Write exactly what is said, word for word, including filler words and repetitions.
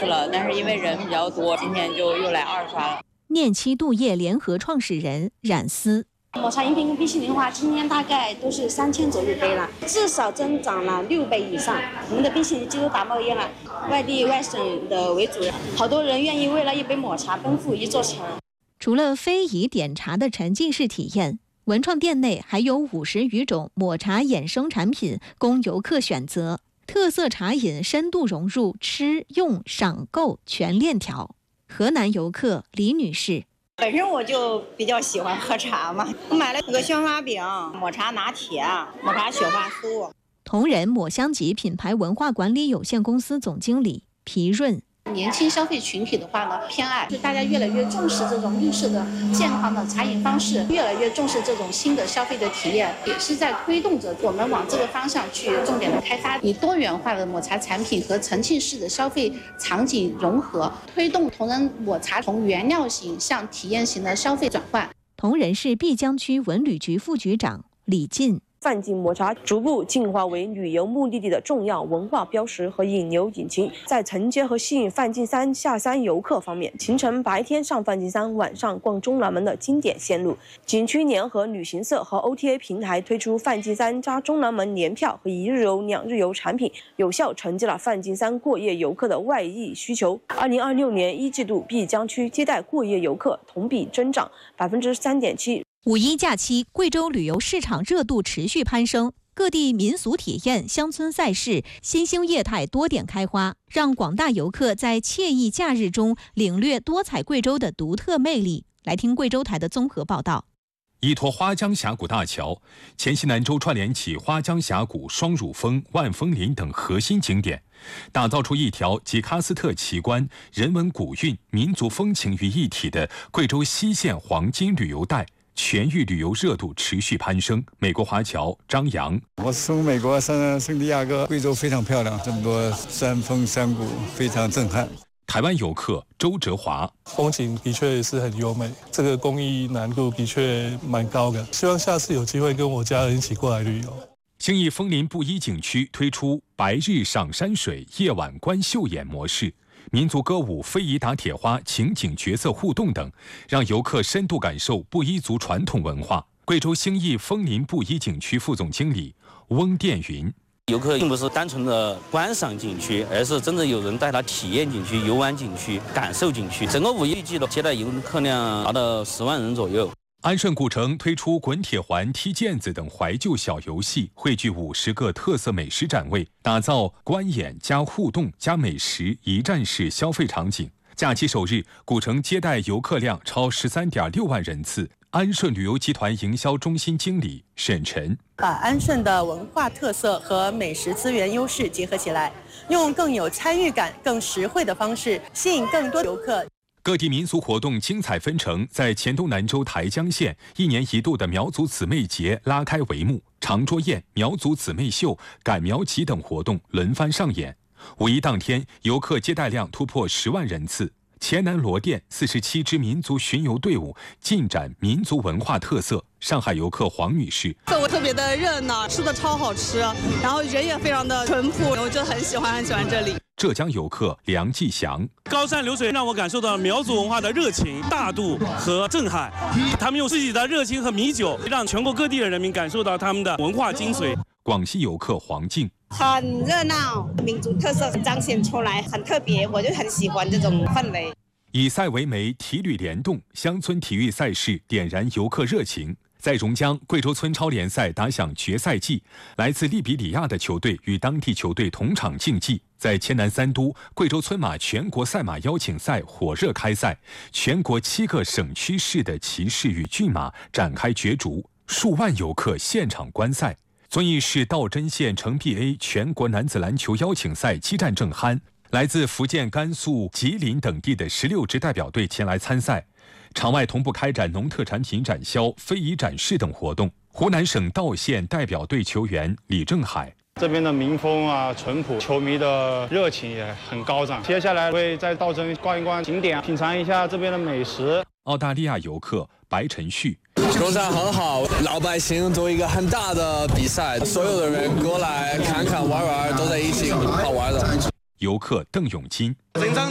次了，但是因为人比较多，今天就又来二刷了。 念七度业联合创始人冉思。 抹茶饮品跟冰淇淋的话，今年大概都是三千左右杯了，至少增长了六倍以上。我们的冰淇淋几乎打冒烟了，外地外省的为主，好多人愿意为了一杯抹茶奔赴一座城。 除了非遗点茶的沉浸式体验，文创店内还有五十余种抹茶衍生产品供游客选择，特色茶饮深度融入吃用赏购全链条。河南游客李女士。 本身我就比较喜欢喝茶嘛，我买了个鲜花饼、抹茶拿铁、抹茶雪花酥。 同仁抹香集品牌文化管理有限公司总经理皮润。 年轻消费群体的话呢，偏爱就大家越来越重视这种绿色的健康的茶饮方式，越来越重视这种新的消费的体验，也是在推动着我们往这个方向去重点的开发，以多元化的抹茶产品和沉浸式的消费场景融合，推动同仁抹茶从原料型向体验型的消费转换。 同仁市碧江区文旅局副局长李进。 范进抹茶逐步进化为旅游目的地的重要文化标识和引流引擎。在承接和吸引梵净山下山游客方面，形成白天上梵净山、晚上逛中南门的经典线路。景区联合旅行社和 O T A 平台推出梵净山加中南门联票和一日游、两日游产品，有效承接了梵净山过夜游客的外溢需求。二零二六年一季度，碧江区接待过夜游客同比增长百分之三点七。 五一假期，贵州旅游市场热度持续攀升，各地民俗体验、乡村赛事、新兴业态多点开花，让广大游客在惬意假日中领略多彩贵州的独特魅力。来听贵州台的综合报道。 依托花江峡谷大桥，黔西南州串联起花江峡谷、双乳峰、万峰林等核心景点，打造出一条集喀斯特奇观、人文古韵、民族风情于一体的贵州西线黄金旅游带。全域旅游热度持续攀升。美国华侨张扬， 我是从美国圣圣地亚哥，贵州非常漂亮，这么多山峰山谷，非常震撼。 台湾游客周哲华， 风景的确是很优美，这个工艺难度的确蛮高的，希望下次有机会跟我家人一起过来旅游。 兴义枫林布依景区推出白日赏山水、夜晚观秀演模式。民族歌舞、非遗打铁花、情景角色互动等，让游客深度感受布依族传统文化。贵州兴义枫林布依景区副总经理翁殿云， 游客并不是单纯的观赏景区，而是真正有人带他体验景区、游玩景区、感受景区。整个五一季的接待游客量达到十万人左右。 安顺古城推出滚铁环、踢毽子等怀旧小游戏，汇聚五十个特色美食展位，打造观演加互动加美食一站式消费场景。假期首日，古城接待游客量超十三点六万人次。安顺旅游集团营销中心经理沈晨， 把安顺的文化特色和美食资源优势结合起来，用更有参与感、更实惠的方式吸引更多游客。 各地民俗活动精彩纷呈，在黔东南州台江县，一年一度的苗族姊妹节拉开帷幕，长桌宴、苗族姊妹秀、赶苗集等活动轮番上演。五一当天，游客接待量突破十万人次。黔南罗店四十七支民族巡游队伍尽展民族文化特色。上海游客黄女士， 氛围特别的热闹，吃的超好吃，然后人也非常的淳朴，我就很喜欢很喜欢这里。 浙江游客梁继祥， 高山流水让我感受到苗族文化的热情、大度和震撼。他们用自己的热情和米酒，让全国各地的人民感受到他们的文化精髓。 广西游客黄静， 很热闹，民族特色彰显出来，很特别，我就很喜欢这种氛围。 以赛为媒，体旅联动，乡村体育赛事点燃游客热情。在榕江，贵州村超联赛打响决赛季，来自利比里亚的球队与当地球队同场竞技。在黔南三都，贵州村马全国赛马邀请赛火热开赛，全国七个省区市的骑士与骏马展开角逐，数万游客现场观赛。遵义市道真县城 B A 全国男子篮球邀请赛激战正酣，来自福建、甘肃、吉林等地的十六支代表队前来参赛。场外同步开展农特产品展销、非遗展示等活动。湖南省道县代表队球员李正海， 这边的民风啊淳朴，球迷的热情也很高涨。接下来会在道真逛一逛景点，品尝一下这边的美食。 澳大利亚游客白晨旭， 工商很好，老百姓做一个很大的比赛，所有的人过来看看玩玩，都在一起，好玩的。 游客邓永金， 紧张